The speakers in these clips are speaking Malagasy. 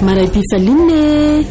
maray pifaline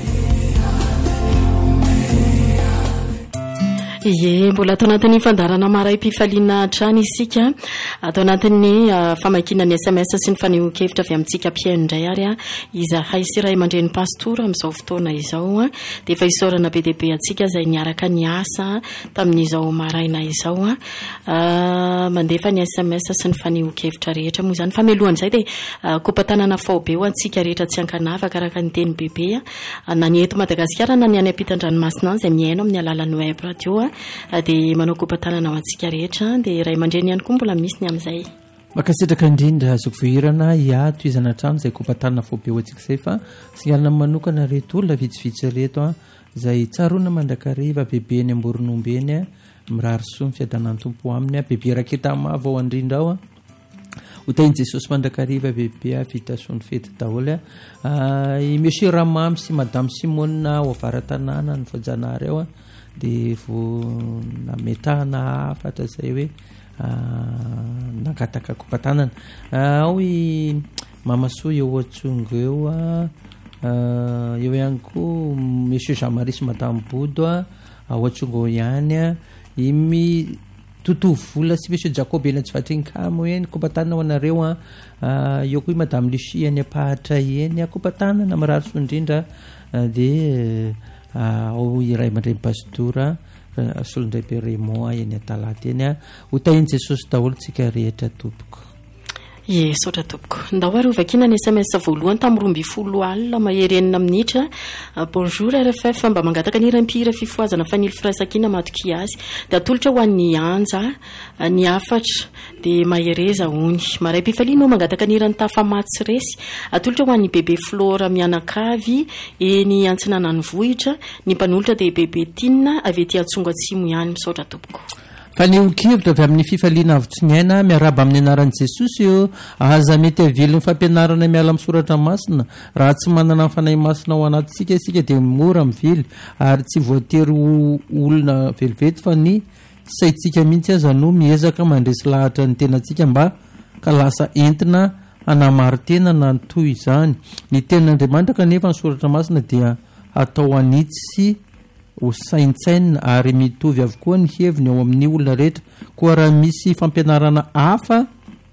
ye mbola atao anatin'ny fandarana maray pifaliana trany isika atao anatin'ny famakinany SMS sy ny fanehoan-kevitra avy amintsika mpiaino indray ary izahay sy ray aman-dren'ny pastora amin'izao fotoana izao dia efa isaorana be deaibe atsika izay niaraka ny asa tamin'izao maraina izao mandefa ny SMS sy ny fanehoan-kevitra rehetra moa izany famelohan'izay dia kopatanana fao be ho antsika rehetra tsy ankanavaka araka ny teny bebe na ny eto Madagasikara na ny any ampitan-dranomasina izay miaino amin'ny alalan'ny web radio dia manao kopatanana ho antsika rehetra dia ray aman-dreny ihany koa mbola misy ny amin'izay makasitraka indrindra azoko vohirana iato izana trano izay kopatanana fao be ho antsika izay fa signalina manokana reto olona vitsivitsy reto izay tsaroana mandrakariva bebe ny amboronombeny mirary soa ny fiadanany tompo aminy bebe raketa mavo ao andrindra ao hotainy Jesosy mandrakariva bebe vita soany fety daholo monsieur Ramamy sy madame Simona ao avaratanana ny voajanahary ao dia vo nametahana afatra izay hoe nangataka kopatanana ao i mamasoa eo atsongo eo eo ihany koa monsieur Jean-Marie sy madame Bodo ao atsongo ihany imy totovo vola sy monsieur Jacob eny tsy vatrinkamo eny kopatanana ho anareo eo koa i madame Lucie any apahatra eny kopatanana mirary soa indrindra dia ao iray aman-dreny pastora solondray be Raymond eny Talata eny hotainy Jesosy daholo tsika rehetra tompoko sotra tompoko ndao ary ovakina ny SMS voalohany tamin'ny 12 mahery 9 minitra bonjour RFF mba mangataka ny rampira fifoazana fanily firasakina matoky azy dia atolotra ho an'ny anja ny afatra dia mahereza ony maray pifaliana mangataka ny rany tafamatsy resy atolotra ho an'ny bebe Flora mianakavy eny antsinana ny vohitra ny mpanolotra dia bebe Tinna avy ety atsongo atsimo ihany misaotra tompoko fanehoan-kevitra avy amin'ny fifaliana avy tsy niaina miaraba amin'ny anaran'i Jesosy io aza mety avelon'ny fampianarana miala amin'ny soratra masina raha tsy manana ny fanahy masina ao anatintsika isika dia mora mively ary tsy voatery olona velivety fa ny saitsika mihitsy aza no miezaka mandresy lahatra ny tenantsika mba ka lasa entina anamarotena na toy izany ny tenan'Andriamanitra kanefa ny soratra masina dia atao anitsy sy ho saintsaina ary mitovy avokoa ny heviny ao amin'ny olona rehetra koa raha misy fampianarana hafa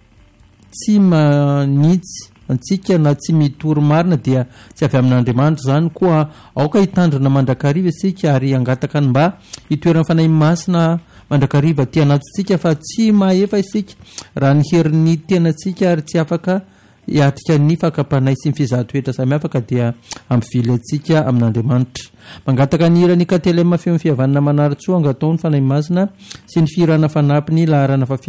tsy manitsy antsika na tsy mitory marina dia tsy avy amin'Andriamanitra izany koa aoka hitandrina mandrakariva isika ary angataka ny mba hitoerana fanahy masina mandrakariva ty anatintsika fa tsy mahefa isika raha ny herin'ny tenantsika ary tsy afaka hiatrika ny fakapanahy sy ny fizahatoetra samy afaka dia ampivily antsika amin'Andriamanitra mangataka ny irany katelema feo fihavanana manaritsoa angatao ny fanahy masina sy ny firana fanampiny laharana fa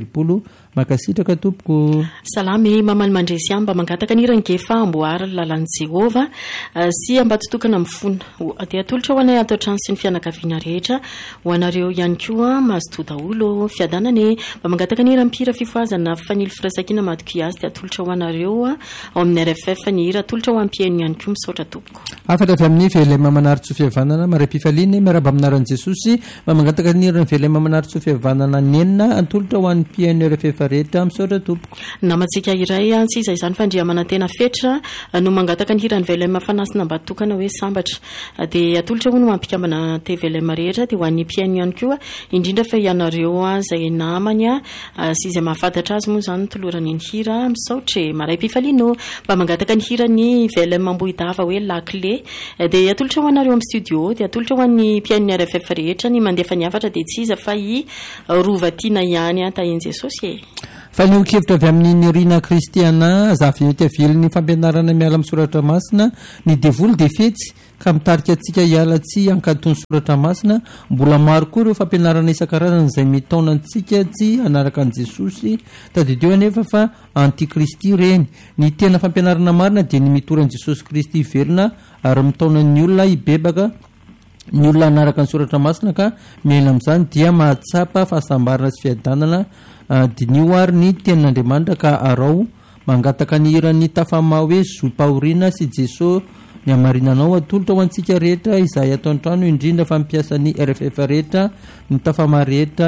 7 makasitraka tompoko salamy mamaly mandresy mba mangataka ny irany gefa amboara lalan'i Jehova sy ambatotokana mifona dia atolotra ho anay ato trano sy ny fianakaviana rehetra ho anareo ihany koa mazoto daholo fiadanany mba mangataka ny irampira fifoazana fanily firasakina matoky azy dia atolotra ho anareo ao amin'ny RFF ny ira atolotra ho ampiaino ihany koa misaotra tompoko afatra avy amin'ny velema manaritso fihavanana maray pifaliana miaraba aminaran'i Jesosy mba mangataka ny irany velema manaritso fihavanana ny enina atolotra ho an'ny mpiaino RFF rehetra misaotra tompoko namatsika iray tsy izay izany fandriamana tena fetra no mangataka ny hirany velema fanasina mba tokana hoe sambatra dia atolotra ho no mampikambana te velema rehetra dia ho an'ny mpiaino ihany koa indrindra fa ianareo izay namany sy izay mahafantatra azy moa izany tolorany ny hira misaotra maray pifaliana mba mangataka ny hirany velema ambohidava hoe lakle dia atolotra ho anareo amin'ny studio dia atolotra ho an'ny mpiaino RFF rehetra ny mandefa ny afatra dia tsy iza fa i Rovatiana ihany tahiny Jesosy fanehoan-kevitra avy amin'ny nirina kristiana zavy mety avelon'ny fampianarana miala amin'ny soratra masina ny devoly dia fetsy ka mitarika antsika hiala tsy hankatony soratra masina mbola maro koa ireo fampianarana isan-karazana izay mitaona antsika tsy anaraka an'i Jesosy tadideo anefa fa antikristy ireny ny tena fampianarana marina dia ny mitory an'i Jesosy Kristy velona ary mitaona ny olona hibebaka ny olona anaraka ny soratra masina ka miaina amin'izany dia mahatsapa fahasambarana sy fiadanana dinio ary ny tenin'Andriamanitra ka arao mangataka ny iran'ny tafama hoe zopaorina sy Jesosy ny amarinanao atolotra ho antsika rehetra izay atao an-trano indrindra fampiasa ny RFF rehetra ny tafama rehetra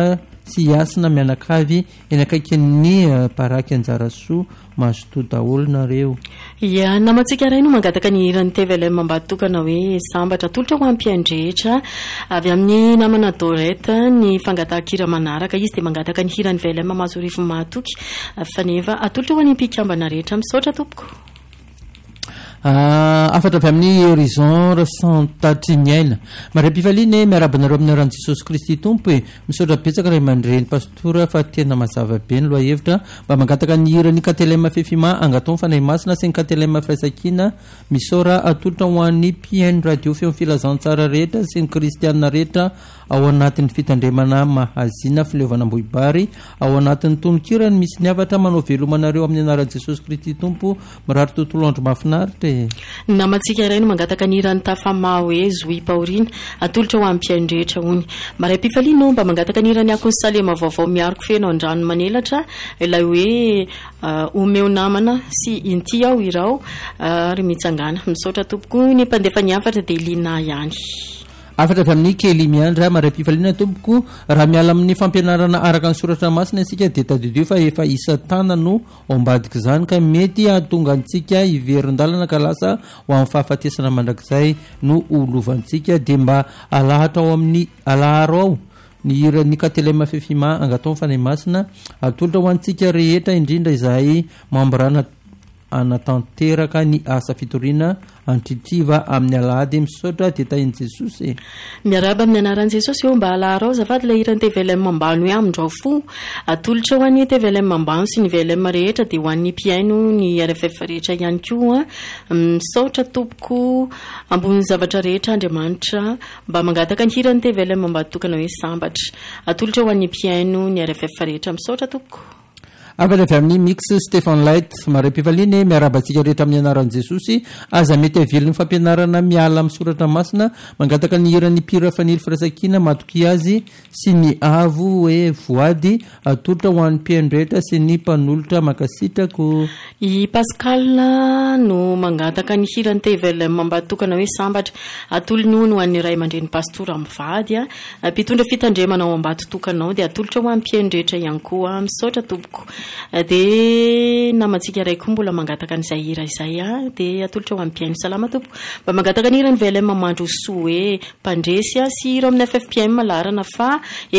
sy hiasina mianakavy eny akaikin'ny paraky anjarasoa mazoto daholo nareo. Ia namatsika ray no mangataka ny hirany TVLM mbatokana hoe sambatra atolotra ho ampiandrehetra avy amin'ny namana Dorette ny fangatahakira manaraka izy dia mangataka ny hirany VLM mazorifo mahatoky faneva atolotra ho any mpikambana rehetra misaotra tompoko. Afatra avy amin'ny horizon Saint-Tatiniel maray mpifaliana miarabanareo amin'ny ran'i Jesosy Kristy tompo misaotra betsaka ray aman-dreny pastora fa tena mazava be ny loha hevitra mba mangataka ny hirany katelema fefima angatao fanahy masina sy ny katelema firaisakina misaora atolotra ho an'ny PN radio feo filazantsara rehetra sy ny kristianina rehetra ao anatin'ny fitandremana mahazina fileovana ambohibary ao anatin'ny tononkirany misy ny avatra manao velomanareo amin'ny anaran'i Jesosy Kristy tompo mirary tontolo andro mahafinaritra. Namatsika iray no mangataka ny hirany tafama hoe zoy paorina atolotra ho ampiandrehetra hony maray mpifaliana mba mangataka ny hirany akony salema vaovao miariko feno andrano manelatra ilay hoe omeo namana sy inty ao irao ary mitsangana misaotra tompoko ny mpandefa ny afatra dia lina ihany. Afatra avy amin'ny kely miandra maray mpifaliana tompoko raha miala amin'ny fampianarana araka ny soratra masina isika dia tadidio fa efa isa tana no ombadika izany ka mety ahatonga antsika hiverin-dalana ka lasa ho amin'ny fahafatesana mandrakizay no olovantsika dia mba alahatra ao amin'ny alaharo ao ny hirany katelema fefima angatao fanahy masina atolotra ho antsika rehetra indrindra izay mambrana anatanteraka ny asa fitoriana antritriva amin'ny alahady misaotra dia tahin'i Jesosy. Miaraba amin'ny anaran'i Jesosy eo mba alahara ao zafady ilay hirany TVLM ambano hoe amin'izao fo atolotra ho an'ny TVLM ambano sy ny VLM rehetra dia ho an'ny piaino ny RFF rehetra ihany koa misaotra tompoko ambony zavatra rehetra Andriamanitra mba mangataka ny hirany TVLM mba tokana hoe sambatra atolotra ho an'ny piaino ny RFF rehetra misaotra tompoko. Afatra avy amin'ny mix Stéphane Light maray mpifaliana miarabantsika rehetra amin'ny anaran'i Jesosy aza mety avelony fampianarana miala amin'ny soratra masina mangataka ny hirany pira fanily firasakina matoky azy sy ny avo hoe voady atolotra ho an'ny mpiandrehetra sy ny mpanolotra makasitrako. I Pascal no mangataka ny hirany TVLM mbatokana hoe sambatra atolony ho an'ny ray aman-dreny pastora mivady mpitondra fitandremana ao ambato tokanao dia atolotra ho an'ny mpiandrehetra ihany koa misaotra tompoko. Dia namatsika ray koa mbola mangataka ny zahira izay dia atolotra ho amin'ny piaino salama tompoko mba mangataka ny hirany VLM mandro soa hoe mpandresy sy ireo amin'ny FFPM larana fa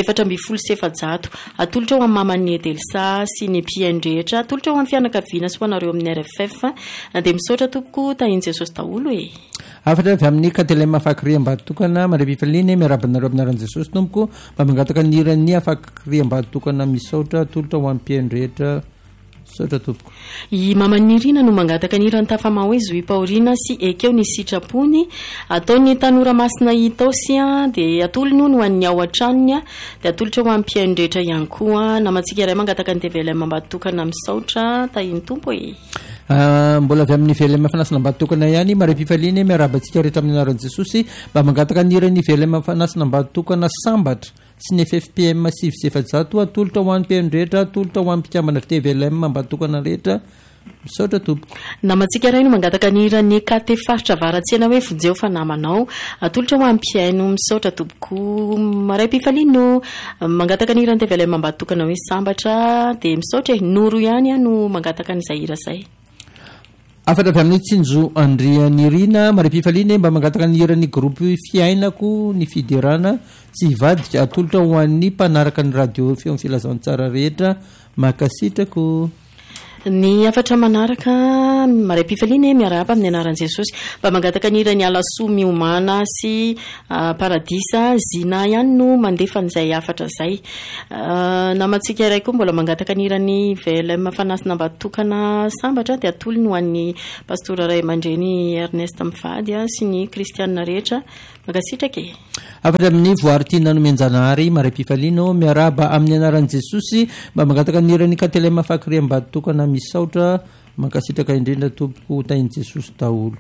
470 atolotra ho amin'ny mamany Delsa sy ny mpiandrehetra atolotra ho amin'ny fianakaviana sy ho anareo amin'ny RFF dia misaotra tompoko tahin'i Jesosy daholo e. Afatra avy amin'ny katelema fakria mbatokana maray mpifaliana miarabanareo amin'ny anaran'i Jesosy tompoko mba mangataka ny hirany afakria mbatokana misaotra atolotra ho amin'ny mpiandrehetra misaotra tompoko. I mamanirina no mangataka ny hirany tafama hoe zoy paorina sy ekeo ny sitrapony ataony tanora masina hitaosy dia atolony ho an'ny ao an-tranony dia atolotra ho amin'ny mpiandrehetra ihany koa namatsika iray mangataka ny TVLM mbatokana misaotra tahin'ny tompo e. Mbola avy amin'ny VLM fanasina mbatokana ihany maray mpifaliana miarabantsika rehetra amin'ny anaran'i Jesosy mba mangataka ny hirany VLM fanasina mbatokana sambatra sy ny FFPM 700 atolotra ho an'ny mpiandrehetra atolotra ho an'ny mpikambana TVLM mbatokana rehetra misaotra tompoko. Namatsika iray no mangataka ny hirany kate faritra varatsena hoe vonjeo fa namanao atolotra ho amin'ny piaino misaotra tompoko maray mpifaliana mangataka ny hirany TVLM mbatokana hoe sambatra dia misaotra noro ihany no mangataka ny zahira zay. Afatra avy amin'ny tsinjo andrianirina maray mpifaliana mba mangataka ny hirany groupe fiainako ny fiderana tsy hivadika atolotra ho an'ny mpanaraka ny radio feo filazantsara rehetra makasitrako. Ny afatra manaraka maray mpifaliana miaraba amin'ny anaran'i Jesosy mba mangataka ny hirany alasoa miomana sy paradisa zina ihany no mandefa n'izay afatra zay. Namatsika iray koa mbola mangataka ny hirany VLM fanasina mbatokana sambatra dia atolony ho an'ny pastora ray aman-dreny Ernest mivady sy ny kristianina rehetra makasitraka e. Afatra amin'ny voaritiana no menjanahary maray mpifaliana miaraba amin'ny anaran'i Jesosy mba mangataka ny hirany katelema fakria mbatokana misaotra makasitraka indrindra tompoko tahin'i Jesosy daholo.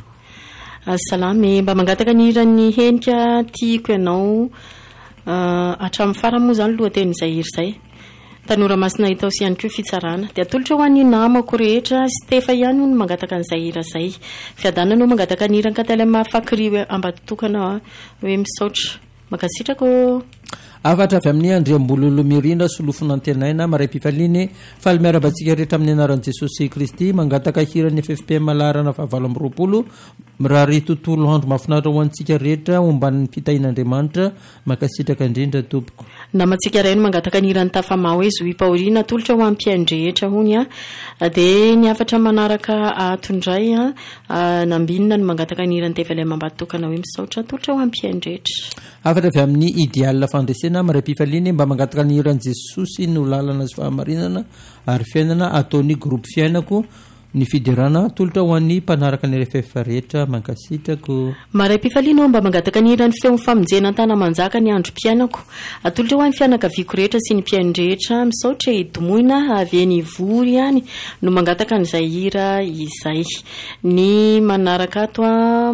Salamy mba mangataka ny hirany henika tiako ianao hatramin'ny farany moa izany lohateny izay hiry izay tanora masina hitaosy ihany koa fitsarana dia atolotra ho an'ny namako rehetra Stefa ihany no mangataka ny zahira izay fiadana no mangataka ny hirany katelema fakria ambatokana hoe misaotra makasitrako. afatra avy amin'ny andriambololo mirindra solofona antenaina maray mpifaliany faly miarabantsika rehetra amin'ny anaran'i Jesosy Kristy mangataka hirany FFPM malarana fahavalo amby roapolo raha ry tontolo andro mahafinaritra ho antsika rehetra omban'ny fitahin'Andriamanitra makasitraka indrindra tompoko. Namatsika iray no mangataka ny hirany tafamao hoe Zoe Paolina tolotra ho ampiandrehetra hony dia ny afatra manaraka atondray nambinina no mangataka ny hirany tevelema mbatokana hoe misaotra tolotra ho ampiandrehetra. Afatra avy amin'ny ideal fandresena maray mpifaliany mba mangataka ny hiran'i Jesosy no lalana sy fahamarinana ary fiainana ataon'ny groupe fiainako ny fiderana tolotra ho an'ny mpanaraka ny RFF rehetra mankasitrako. Maray mpifaliana mba mangataka ny hirany feo famonjena antana manjaka ny andro mpiainako atolotra ho an'ny fianakaviako rehetra sy ny mpiaino rehetra misaotra hidomoina avy eny vory ihany no mangataka an'izay hira izay. Ny manaraka ato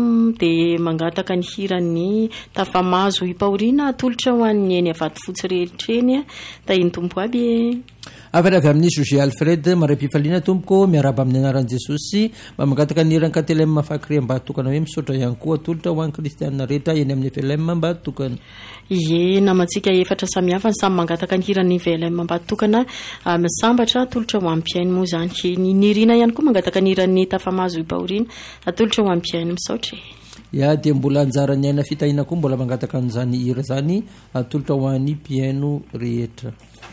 dia mangataka ny hirany tafamazo hipaoriana atolotra ho an'ny eny avato fotsy rehetra eny tahiny tompo aby. Afatra avy amin'ny Josie Alfred maray mpifaliana tompoko miaraba amin'ny anaran'i Jesosy mba mangataka ny hirany Katelem Fakry mba tokana hoe misaotra ihany koa atolotra ho an'ny kristianina rehetra eny amin'ny FLM mba tokana. Ie namantsika efatra samihafa ny samy mangataka ny hirany FLM mba tokana misambatra atolotra ho ampiaino moa zany. Ny rina ihany koa mangataka ny hirany tafamazo hipaoriana atolotra ho ampiaino misaotra. Ya dia mbola anjara ny aina fitahina koa mbola mangataka an'izany hira zany atolotra ho an'ny mpiaino rehetra.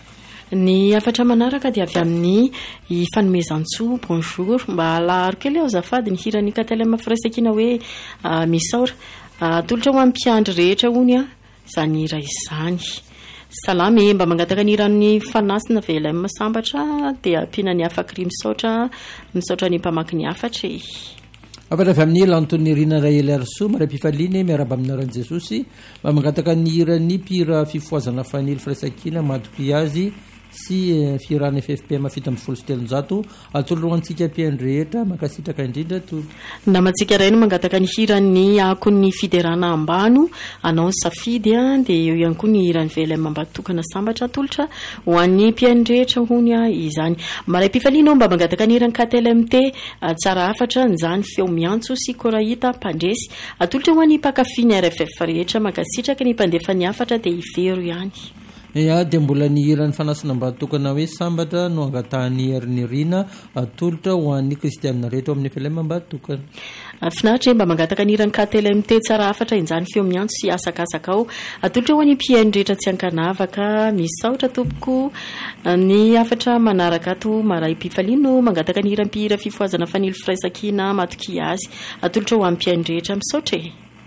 Ny afatra manaraka dia avy amin'ny fanomezantsoa bonjour mba alaharo kely ao zafady ny hirany Katelema firaisankina hoe misaora atolotra ho ampiandry rehetra hony zany hira izany. Salamy mba mangataka ny hirany fanasina VLM sambatra dia ampiana ny Fakry misaotra ny mpamaky ny afatra. Afatra avy amin'ny Lantony Rina Rael Arso maray mpifaliany miaraba amin'ny anaran'i Jesosy mba mangataka ny hirany mpira fifoazana fanily firaisankina matoky azy sy firany FFPM fito amby folo sy telonjato atolotra ho antsika mpiaino rehetra mankasitraka indrindra to. Namatsika iray no mangataka ny hirany akon'ny fiderana ambano anao safidy dia eo ihany koa ny hirany VLM mba tokana sambatra atolotra ho an'ny mpiaino rehetra hony izany. Maray mpifaliana mba mangataka ny hirany KTLMT tsara afatra nyzany feo miantso sy korahita mpandresy atolotra ho an'ny mpakafiny RFF rehetra mankasitraka ny mpandefa ny afatra dia ivero ihany. Ya dia mbola ny hirany fanasina mba tokana hoe sambatra no angatahany herin'ny rina atolotra ho an'ny kristianina rehetra amin'ny FLM mba tokana. Finaritra mba mangataka ny hirany KTLMT tsara afatra injany feo miantso sy asakasaka ao atolotra ho an'ny mpiaino rehetra tsy ankanavaka misaotra tompoko. Ny afatra manaraka ato maray mpifaliano mangataka ny hirany mpihira fifoazana fanily firaisankina matoky azy atolotra ho an'ny mpiaino rehetra misaotra.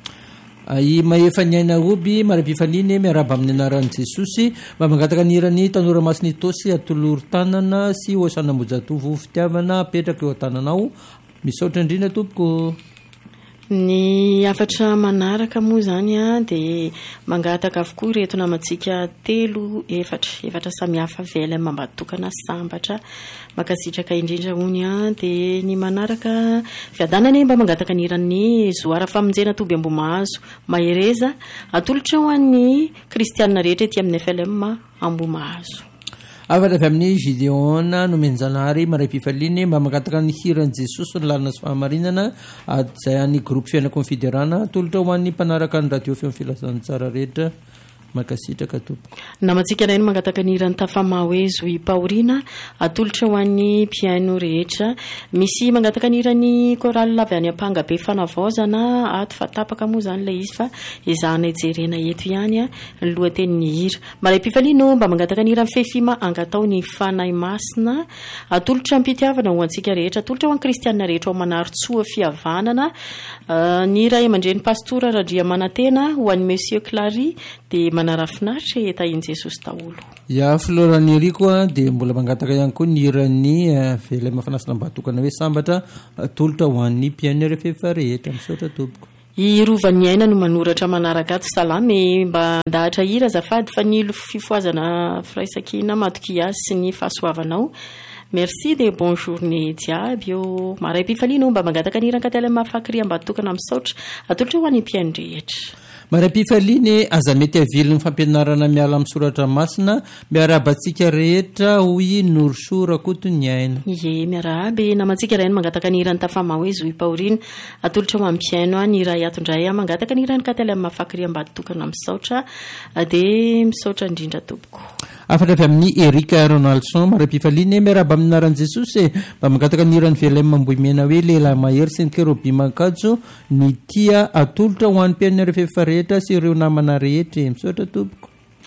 I maefa ny aina oby maray mpifaliany miaraba amin'ny anaran'i Jesosy mba mangataka ny hirany tanora masiny tosy atolory tanana sy hosanambojatovo fitiavana apetraka eo an-tananao misaotra indrindra tompoko. Ny afatra manaraka moa zany dia mangataka avokoa reto namatsika telo efatra samihafa VLM mba tokana sambatra makasitraka indrindra hony dia ny manaraka fiadanany mba mangataka ny hirany zoara famonjena toby Ambomahazo Mahereza atolotra ho an'ny kristianina rehetra ety amin'ny FLM Ambomahazo. Afatra avy amin'ny Gideon no menjanary maray mpifaliany mba mangataka ny hirany Jesosy ny lalina sy fahamarinana izay an'ny groupe fiainako fiderana atolotra ho an'ny mpanaraka ny radio feo filazany tsara rehetra makasitraka tompoko. Namatsika iray no mangataka ny hirany tafama hoe Zoe Paolina atolotra ho an'ny mpiaino rehetra. Misy mangataka ny hirany koraly avy any Ampanga be fanavaozana ato fatapaka moa zany ilay izy fa izahana ijerena eto ihany ny lohatenin'ny hira. Maray mpifaliano mba mangataka ny hirany fefima angatao ny fanahy masina atolotra ampitiavana ho antsika rehetra atolotra ho an'ny kristianina rehetra ao manaritsoa fihavanana. Ny ray aman-dreny pastora Radria Manantena ho an'ny Monsieur Clary dia manarafinaritra etahin Jesosy daholo. Ya Florany Eriko dia mbola mangataka ihany koa ny hirany VLM fanasina mba tokana hoe sambatra atolotra ho an'ny mpiaino RFF rehetra misaotra tompoko. I Rovan'ny Aina no manoratra manaraka ato salamy mba ndahatra hira zafady fa ny fifoazana firaisankina matoky azy sy ny fahasoavanao. Merci de bonne journée diaby eo. Maray mpifaliana mba mangataka ny hirany KTLM Fakry mba tokana misaotra atolotra ho an'ny mpiaino rehetra. Maram-pifaliany aza mety avily ny fampianarana miala amin'ny soratra masina miarabantsika rehetra hoy norsora kotony aina ye miarabe namantsika ray ny mangataka ny irany tafama hoe zoy paorina atolotra ho ampiaino ny iray atondray mangataka ny irany kately amin'ny mafakry ambady tokana misaotra dia misaotra indrindra tompoko afatra avy amin'ny Erika Ronaldson maram-pifaliany miaraba aminaran'i Jesosy mba mangataka ny irany velema mamboimena hoe lehilahy mahery sy ny kerobi mankajo ny tia atolotra ho an'ny mpiaino rehefa rehetra sy ireo namana rehetra misaotra tompoko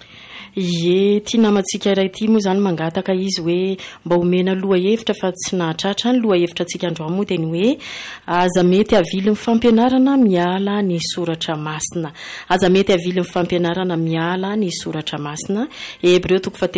ye tia namantsika iray ty moa zany mangataka izy hoe mba homena loha hevitra fa tsy nahatratra ny loha hevitra antsika androany moa dia ny hoe aza mety avily ny fampianarana miala ny soratra masina aza mety avily ny fampianarana miala ny soratra masina Hebreo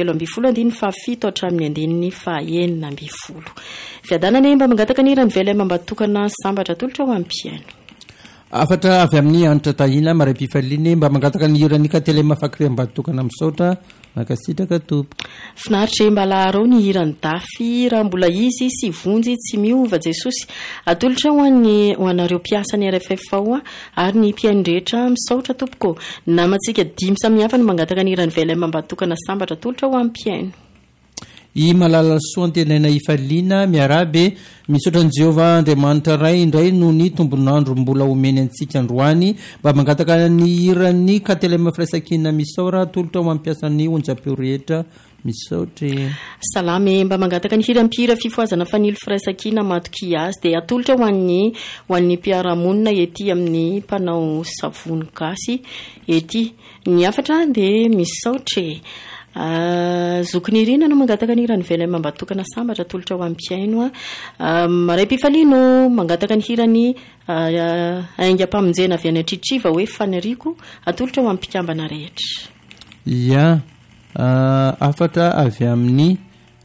13:7 hatramin'ny 9:20 fiadanana mba mangataka ny irany velema mba tokana sambatra tolotra ho ampiaino afatra avy amin'ny anitra tahina maram-pifaliany mba mangataka ny irany katele mafakry ambady tokana misaotra makasitraka tompo finaritra mba laharao ny irany dafy raha mbola izy sy vonjy tsy miova Jesosy atolotra ho anareo mpiasa ny RFF ao ary ny mpiaindrehetra misaotra tompoko namantsika 5 samihafa ny mangataka ny irany velema ambady tokana sambatra tolotra ho ampiaino I malala soantenaina ifaliana miarabe misaotra ny Jehovah Andriamanitra ray indray no ny tombonandro mbola omeny antsika androany mba mangataka ny irany katelema firaisakina misaora tolotra ho ampiasa ny onjapeo rehetra misaotra salame mba mangataka ny hirampira fifoazana fanilo firaisakina matoky azy dia atolotra ho an'ny mpiaramonina ety amin'ny mpanao savony gasy ety ny afatra dia misaotra zokony irina no mangataka ny irany velema mba tokana sambatra tolotra ho ampiaino maray-pifaliano mangataka ny hirany ainga-pamonjena avy any atritriva hoe faniriko atolotra ho ampikambana rehetra ya afatra avy amin'ny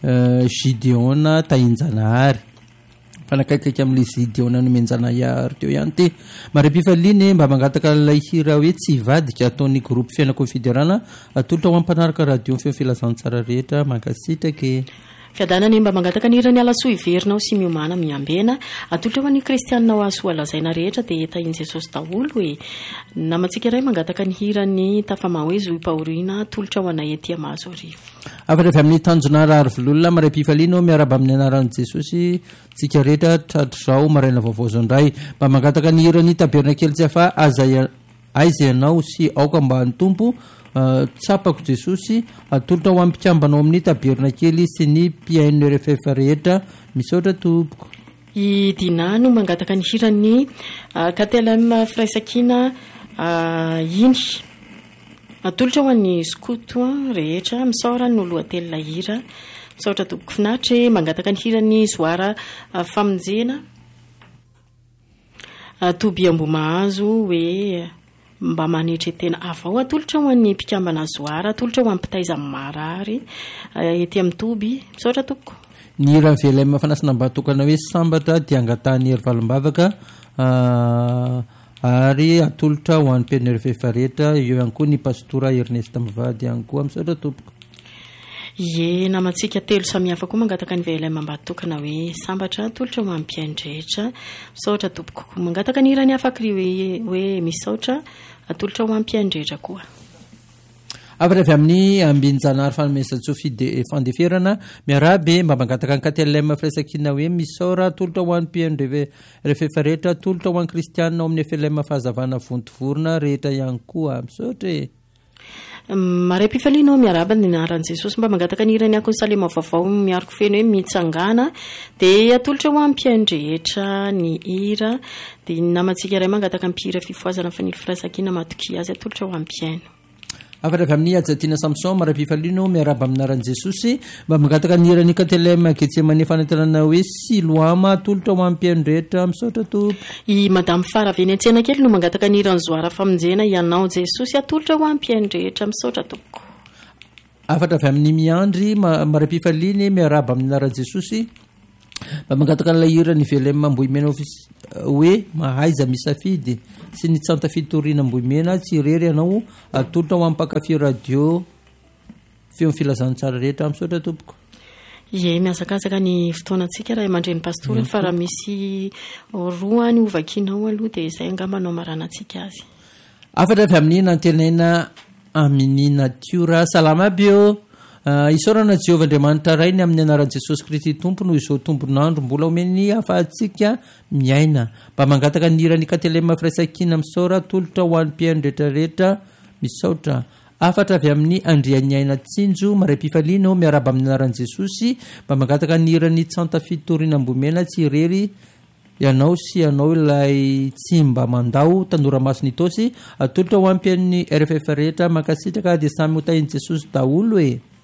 Gideona Tainjanahary fanakaikaiky amin'ilay Gideona no menjanahary teo ihany ty maray-pifaliany mba mangataka ilay hira hoe tsy vadika ataon'ny groupe fiaina-konfiderana atolotra ho ampanaraka radio ny filazantsara rehetra mankasitraka fiadanany mba mangataka ny irany alasoa iverinao sy miomana miambena atolotra ho an'ny kristianina ho azo alazaina rehetra dia tahin Jesosy daholo hoe namantsika iray mangataka ny hirany tafama hoe zoy paorina atolotra ho anay ety mahazo arivo afatra avy amin'ny tanjona rary vololona maray-pifaliana miaraba amin'ny anaran'i Jesosy tsika rehetra tratr'izao maraina vaovao indray mba mangataka ny hirany taberna kely tsy hafa aiza ianao sy aoka mba ny tompo tsapako Jesosy atolotra ho ampikambana amin'ny taberna kely sy ny mpiaino RFF rehetra misaotra tompoko i dina no mangataka ny hirany KTLM firaisakina iny atolotra ho an'ny skoto rehetra misaora no lohately lahira misaotra tompoko finaritra mangataka ny hirany zoara famonjena toby ambomahazo hoe mba manetra tena avao atolotra ho an'ny mpikambana zoara atolotra ho ampitaiza marary ety amin'ny toby misaotra tompoko ny irany velema fanasina mba tokana hoe sambatra dia angatahany hery valim-bavaka ary atolotra ho an'ny mpiaino RFF rehetra eo ihany koa ny pastora Ernesta Mivady ihany koa misaotra tompoko ye namantsika 3 samihafa koa mangataka ny velema mba tokana hoe sambatra atolotra ho an'ny mpiaino rehetra misaotra tompoko mangataka ny irany afakry hoe misaotra atolotra ho an'ny mpiaino rehetra koa afatra avy amin'ny ambinjanahary fanomezan-tsofy fandeferana miarabe mba mangataka ny KTLM firaisakina hoe misaora atolotra ho an'ny mpiaino RFF rehetra atolotra ho an'ny kristianina ao amin'ny FLM fahazavana vontovorona rehetra ihany koa misaotra maray-pifaliana miaraba ny anaran'i Jesosy mba mangataka ny irany akony salema vaovao miariko feno hoe mitsangana dia atolotra ho an'ny mpiaino rehetra ny hira dia namantsika iray mangataka ny mpihira fifoazana fanilo firaisakina matoky azy atolotra ho an'ny mpiaino afatra avy amin'ny Ajatina Samson maray-pifaliano miaraba aminaran'i Jesosy mba mangataka ny irany KTLM Getsemane fanantenana hoe Siloama atolotra ho an'ny mpiaino rehetra misaotra tompo i madame Fara avy eny an-tsena kely no mangataka ny irany zoara famonjena ianao Jesosy atolotra ho an'ny mpiaino rehetra misaotra tompoko afatra avy amin'ny miandry maray-pifaliany miaraba aminaran'i Jesosy mba mangataka n'ilay irany velema mboimena hoe mahaiza misafidy sy ny tsanta fitoriana mboimena tsy rery ianao atolotra ho ampakafy radio feo filazantsara rehetra misaotra tompoko ye miazakazaka ny fotoanantsika raha mandreny pastora fa raha misy roa ny ovakinao aloha dia izay angamanao maranantsika azy afatra avy amin'ny nantenaina amin'ny natiora salama bio isorana Jehovah Andriamanitra rainy amin'ny anaran'i Jesosy Kristy tompo no izao tombonandro mbola omeny afahantsika miaina mba mangataka nirany katelema firaisakina misaora tolotra ho an'ny mpiaino rehetrarehetra misaotra afatra avy amin'ny andrian'ny aina tsinjo maray-pifaliana miaraba amin'ny anaran'i Jesosy mba mangataka nirany tsanta fitorinam-bomena tsy irery ianao sy ianao ilay tsy mba mandao tanora masony tosy atolotra ho ampian'ny RFF rehetra mankasitraka dia samy hotahin'i Jesosy daholo